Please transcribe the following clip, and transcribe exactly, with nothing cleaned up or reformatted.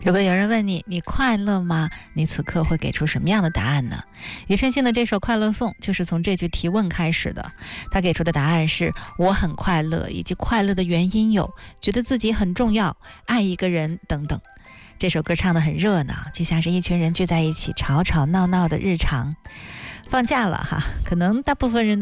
如果有人问你，你快乐吗？你此刻会给出什么样的答案呢？庾澄庆的这首《快乐颂》就是从这句提问开始的。他给出的答案是我很快乐，以及快乐的原因有觉得自己很重要，爱一个人等等。这首歌唱得很热闹，就像是一群人聚在一起吵吵闹闹的日常。放假了哈，可能大部分人的